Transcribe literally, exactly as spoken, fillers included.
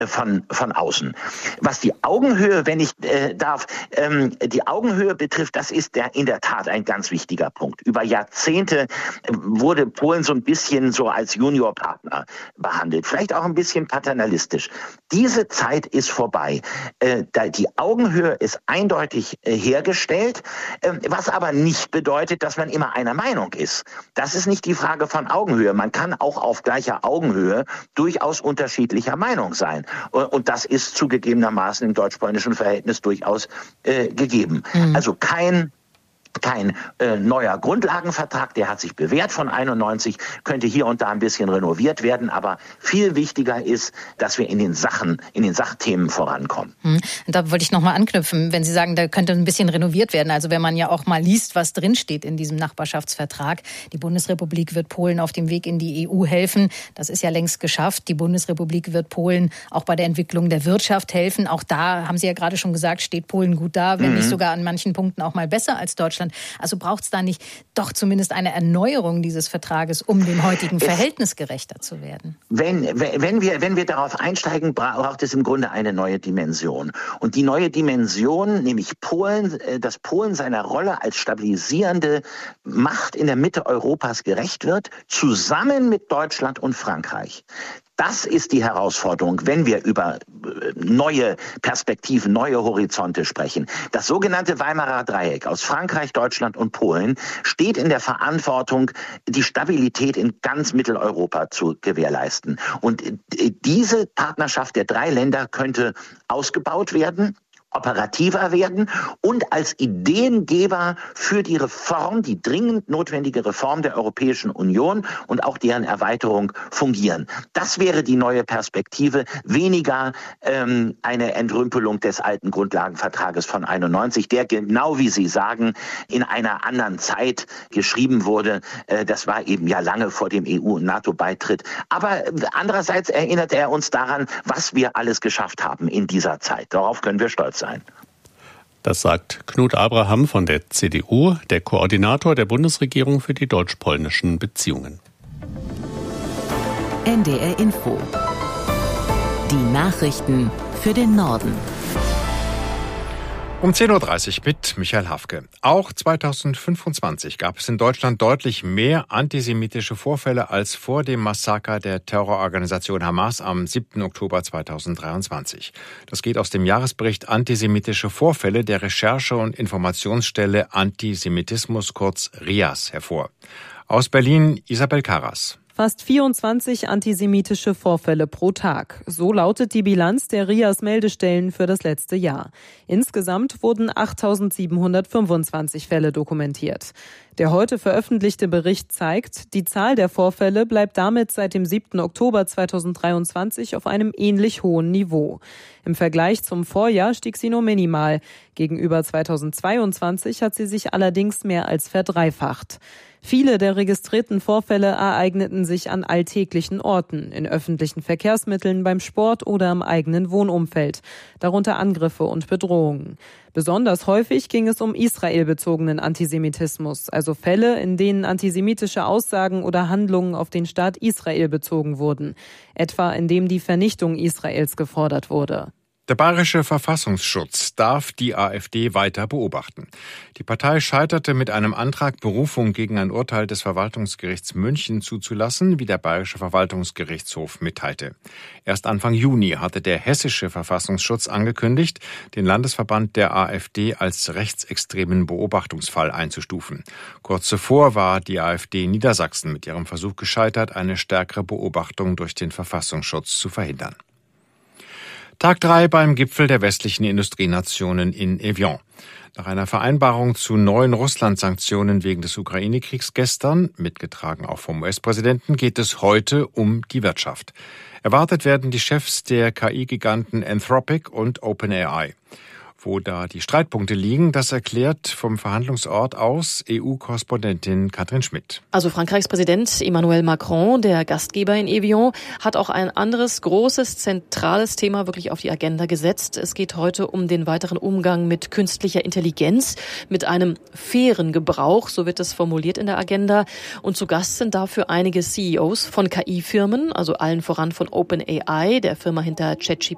von, von außen. Was die Augenhöhe, wenn ich äh, darf, ähm, die Augenhöhe betrifft, das ist der, in der Tat ein ganz wichtiger Punkt. Über Jahrzehnte wurde Polen so ein bisschen so als Juniorpartner behandelt, vielleicht auch ein bisschen paternalistisch. Diese Zeit ist vorbei. Äh, die Augenhöhe ist eindeutig äh, hergestellt, äh, was aber nicht bedeutet, dass man immer einer Meinung ist. Das ist nicht die Frage von Augenhöhe. Man kann auch auf gleicher Augenhöhe durchaus unterschiedlicher Meinung sein. Und das ist zugegebenermaßen im deutsch-polnischen Verhältnis durchaus äh, gegeben. Mhm. Also kein Kein äh, neuer Grundlagenvertrag, der hat sich bewährt von einundneunzig, könnte hier und da ein bisschen renoviert werden, aber viel wichtiger ist, dass wir in den Sachen, in den Sachthemen vorankommen. Hm. Da wollte ich nochmal anknüpfen, wenn Sie sagen, da könnte ein bisschen renoviert werden. Also wenn man ja auch mal liest, was drinsteht in diesem Nachbarschaftsvertrag. Die Bundesrepublik wird Polen auf dem Weg in die E U helfen. Das ist ja längst geschafft. Die Bundesrepublik wird Polen auch bei der Entwicklung der Wirtschaft helfen. Auch da, haben Sie ja gerade schon gesagt, steht Polen gut da, wenn mhm. nicht sogar an manchen Punkten auch mal besser als Deutschland. Also braucht es da nicht doch zumindest eine Erneuerung dieses Vertrages, um dem heutigen Verhältnis gerechter zu werden? Wenn, wenn, wir, wenn wir darauf einsteigen, braucht es im Grunde eine neue Dimension. Und die neue Dimension, nämlich Polen, dass Polen seiner Rolle als stabilisierende Macht in der Mitte Europas gerecht wird, zusammen mit Deutschland und Frankreich. Das ist die Herausforderung, wenn wir über neue Perspektiven, neue Horizonte sprechen. Das sogenannte Weimarer Dreieck aus Frankreich, Deutschland und Polen steht in der Verantwortung, die Stabilität in ganz Mitteleuropa zu gewährleisten. Und diese Partnerschaft der drei Länder könnte ausgebaut werden, operativer werden und als Ideengeber für die Reform, die dringend notwendige Reform der Europäischen Union und auch deren Erweiterung fungieren. Das wäre die neue Perspektive, weniger ähm, eine Entrümpelung des alten Grundlagenvertrages von einundneunzig, der genau wie Sie sagen, in einer anderen Zeit geschrieben wurde. Äh, das war eben ja lange vor dem E U- und NATO-Beitritt. Aber andererseits erinnert er uns daran, was wir alles geschafft haben in dieser Zeit. Darauf können wir stolz sein. Sein. Das sagt Knut Abraham von der C D U, der Koordinator der Bundesregierung für die deutsch-polnischen Beziehungen. N D R Info. Die Nachrichten für den Norden. Um zehn Uhr dreißig mit Michael Hafke. Auch zweitausendfünfundzwanzig gab es in Deutschland deutlich mehr antisemitische Vorfälle als vor dem Massaker der Terrororganisation Hamas am siebten Oktober zweitausenddreiundzwanzig. Das geht aus dem Jahresbericht Antisemitische Vorfälle der Recherche- und Informationsstelle Antisemitismus, kurz R I A S, hervor. Aus Berlin Isabel Karas. Fast vierundzwanzig antisemitische Vorfälle pro Tag. So lautet die Bilanz der R I A S-Meldestellen für das letzte Jahr. Insgesamt wurden achttausendsiebenhundertfünfundzwanzig Fälle dokumentiert. Der heute veröffentlichte Bericht zeigt, die Zahl der Vorfälle bleibt damit seit dem siebten Oktober zweitausenddreiundzwanzig auf einem ähnlich hohen Niveau. Im Vergleich zum Vorjahr stieg sie nur minimal. Gegenüber zweitausendzweiundzwanzig hat sie sich allerdings mehr als verdreifacht. Viele der registrierten Vorfälle ereigneten sich an alltäglichen Orten, in öffentlichen Verkehrsmitteln, beim Sport oder im eigenen Wohnumfeld, darunter Angriffe und Bedrohungen. Besonders häufig ging es um israelbezogenen Antisemitismus, also Fälle, in denen antisemitische Aussagen oder Handlungen auf den Staat Israel bezogen wurden, etwa indem die Vernichtung Israels gefordert wurde. Der Bayerische Verfassungsschutz darf die AfD weiter beobachten. Die Partei scheiterte mit einem Antrag, Berufung gegen ein Urteil des Verwaltungsgerichts München zuzulassen, wie der Bayerische Verwaltungsgerichtshof mitteilte. Erst Anfang Juni hatte der Hessische Verfassungsschutz angekündigt, den Landesverband der AfD als rechtsextremen Beobachtungsfall einzustufen. Kurz zuvor war die AfD in Niedersachsen mit ihrem Versuch gescheitert, eine stärkere Beobachtung durch den Verfassungsschutz zu verhindern. Tag drei beim Gipfel der westlichen Industrienationen in Evian. Nach einer Vereinbarung zu neuen Russland-Sanktionen wegen des Ukraine-Kriegs gestern, mitgetragen auch vom U S-Präsidenten, geht es heute um die Wirtschaft. Erwartet werden die Chefs der K I-Giganten Anthropic und OpenAI. Wo da die Streitpunkte liegen, das erklärt vom Verhandlungsort aus E U-Korrespondentin Katrin Schmidt. Also Frankreichs Präsident Emmanuel Macron, der Gastgeber in Evian, hat auch ein anderes großes, zentrales Thema wirklich auf die Agenda gesetzt. Es geht heute um den weiteren Umgang mit künstlicher Intelligenz, mit einem fairen Gebrauch, so wird es formuliert in der Agenda. Und zu Gast sind dafür einige C E Os von K I-Firmen, also allen voran von OpenAI, der Firma hinter ChatGPT.